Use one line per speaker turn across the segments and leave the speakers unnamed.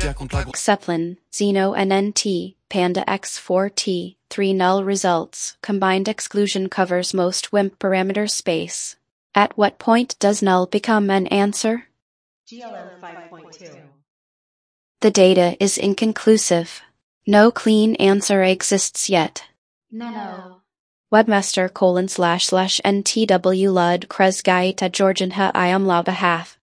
Zeppelin, Xeno NNT, Panda X4T, 3 null results. Combined exclusion covers most WIMP parameter space. At what point does null become an answer?
GLM 5.2.
The data is inconclusive. No clean answer exists yet.
No.
Webmaster://ntw lud kresgaita georgianha iam la behalf.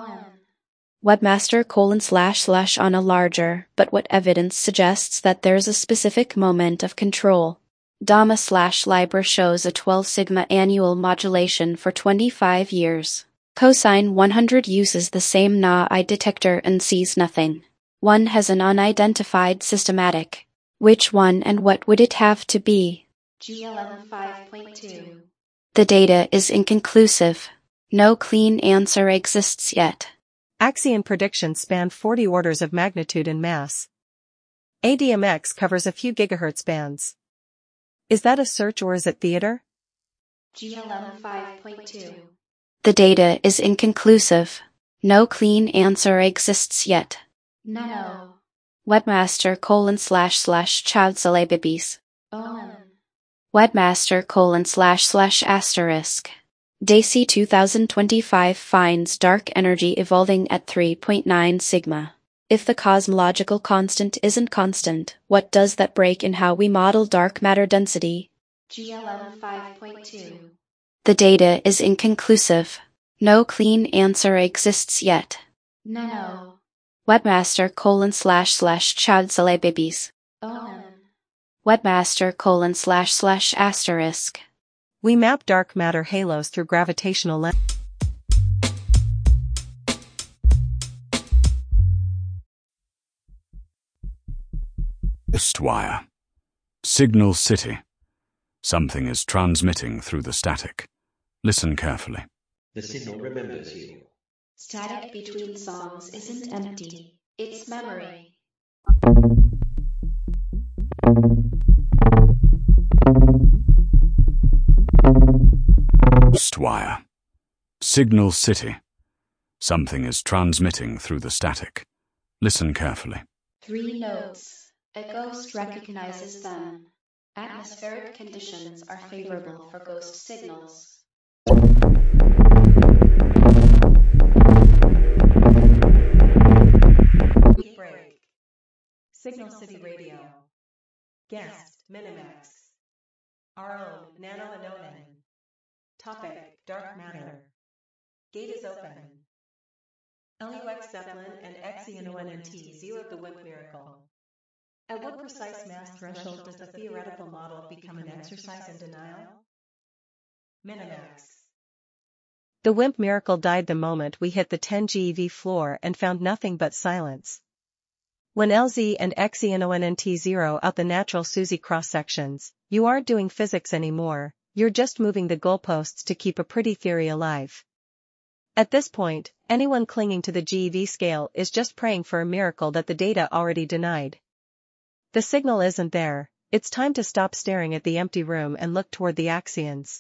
Webmaster:// on a larger, but what evidence suggests that there's a specific moment of control. Dama/Liber shows a 12 sigma annual modulation for 25 years. Cosine 100 uses the same Na-I detector and sees nothing. One has an unidentified systematic. Which one and what would it have to be?
GLM 5.2.
The data is inconclusive. No clean answer exists yet.
Axion predictions span 40 orders of magnitude in mass. ADMX covers a few gigahertz bands. Is that a search or is it theater?
GLM 5.2.
The data is inconclusive. No clean answer exists yet.
No.
Webmaster://chadzalebibis. Webmaster://**. DAISY 2025 finds dark energy evolving at 3.9 sigma. If the cosmological constant isn't constant, what does that break in how we model dark matter density?
GLM 5.2.
The data is inconclusive. No clean answer exists yet.
No.
Webmaster://chadzalebibis. Webmaster://**.
We map dark matter halos through gravitational lens.
Istwire. Signal City. Something is transmitting through the static. Listen carefully.
The signal remembers you.
Static between songs isn't empty. It's memory.
Istwire. Signal City. Something is transmitting through the static. Listen carefully.
3 notes. A ghost recognizes them. Atmospheric conditions are favorable for ghost signals. Week break. Signal City Radio. Guest, Minimax. Our own Nano Anonan. Topic, Dark Matter. Gate is open. LUX Zeppelin and XENONNT, Zeal of the WIMP Miracle. At what precise mass threshold does the theoretical model become an exercise in denial? Minimax.
The WIMP miracle died the moment we hit the 10 GeV floor and found nothing but silence. When LZ and XENONNT zero out the natural SUSY cross-sections, you aren't doing physics anymore, you're just moving the goalposts to keep a pretty theory alive. At this point, anyone clinging to the GeV scale is just praying for a miracle that the data already denied. The signal isn't there, it's time to stop staring at the empty room and look toward the axions.